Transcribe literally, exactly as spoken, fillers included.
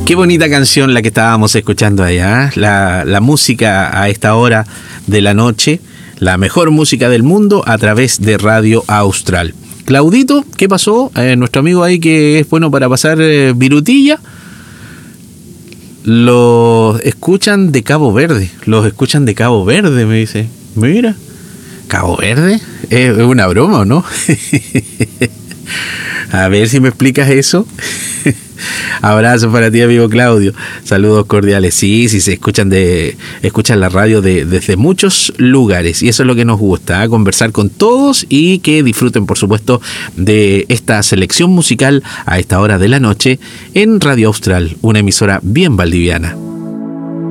Qué bonita canción la que estábamos escuchando allá, la, la música a esta hora de la noche, la mejor música del mundo a través de Radio Austral. Claudito, ¿qué pasó? Eh, nuestro amigo ahí que es bueno para pasar eh, virutilla, los escuchan de Cabo Verde, los escuchan de Cabo Verde, me dice. Mira, ¿Cabo Verde? ¿Es una broma o no? A ver si me explicas eso. Abrazo para ti, amigo Claudio. Saludos cordiales. Sí, sí, se escuchan de escuchan la radio de, desde muchos lugares. Y eso es lo que nos gusta, ¿eh? Conversar con todos y que disfruten, por supuesto, de esta selección musical a esta hora de la noche en Radio Austral, una emisora bien valdiviana.